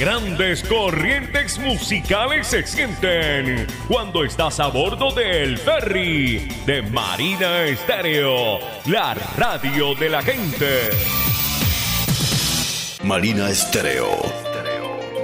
grandes corrientes musicales se sienten cuando estás a bordo del ferry de Marina Estéreo, la radio de la gente. Marina Estéreo.